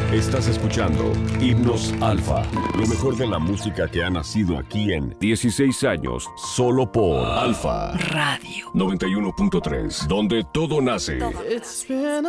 Estás escuchando Himnos Alfa, lo mejor de la música que ha nacido aquí en 16 años, solo por Alfa Radio 91.3, donde todo nace. It's been